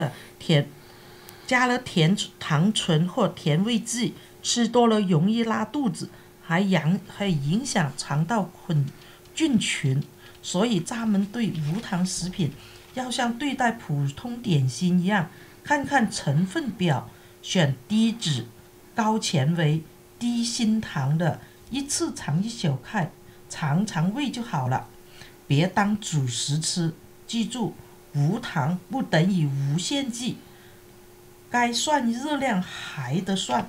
甜加了甜糖醇或甜味剂，吃多了容易拉肚子，还影响肠道菌群。所以咱们对无糖食品要像对待普通点心一样，看看成分表，选低脂、高纤维、低辛糖的，一次尝一小块，尝尝味就好了，别当主食吃。记住，无糖不等于无限制，该算热量还得算。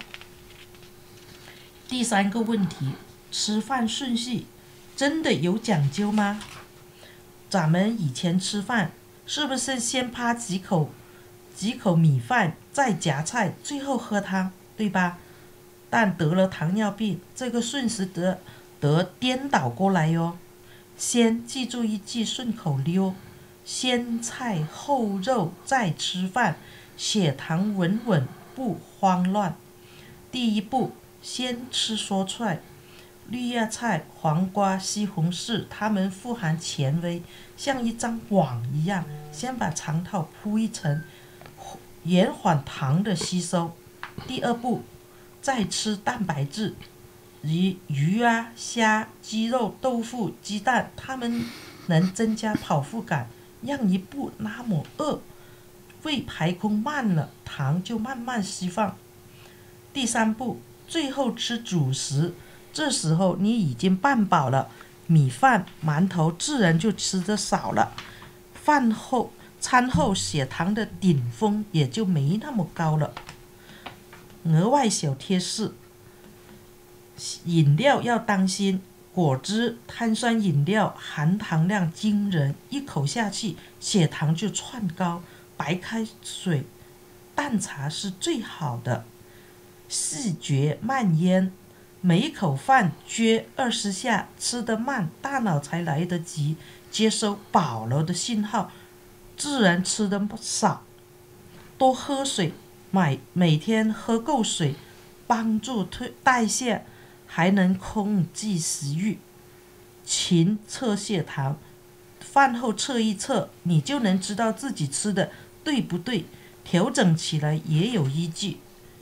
第三个问题，吃饭顺序真的有讲究吗？咱们以前吃饭是不是先扒几口米饭，再夹菜，最后喝汤，对吧？但得了糖尿病，这个顺序得颠倒过来哟。先记住一句顺口溜：先菜后肉再吃饭，血糖稳稳不慌乱。第一步，先吃蔬菜，绿叶菜、黄瓜、西红柿，它们富含纤维，像一张网一样，先把肠道铺一层，延缓糖的吸收。第二步，再吃蛋白质，鱼啊、虾、鸡肉、豆腐、鸡蛋，它们能增加饱腹感，让你不那么饿。胃排空慢了，糖就慢慢释放。第三步，最后吃主食，这时候你已经半饱了，米饭、馒头自然就吃得少了，餐后血糖的顶峰也就没那么高了。额外小贴士，饮料要当心，果汁、碳酸饮料含糖量惊人，一口下去血糖就窜高。白开水、淡茶是最好的。细嚼慢咽，每一口饭嚼20下，吃得慢，大脑才来得及接收饱了的信号，自然吃得少。多喝水，每天喝够水，帮助代谢，还能控制食欲。勤测血糖，饭后测一测，你就能知道自己吃的对不对，调整起来也有依据。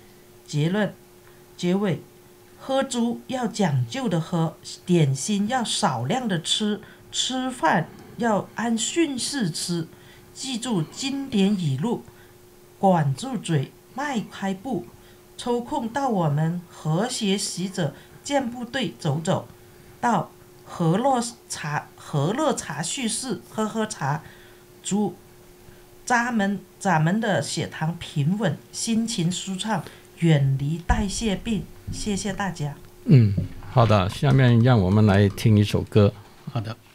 结尾，喝粥要讲究的喝，点心要少量的吃，吃饭要按顺序吃。记住经典语录：管住嘴，迈开步。抽空到我们和谐习者健步队走走，到和乐茶叙事喝喝茶，祝咱们的血糖平稳，心情舒畅，远离代谢病。谢谢大家。 好的，下面让我们来听一首歌。 好的。